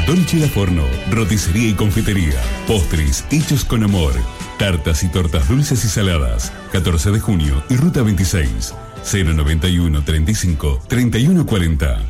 Dolce da Forno, roticería y confitería, postres hechos con amor, tartas y tortas dulces y saladas. 14 de junio y Ruta 26, 091 35 31 40.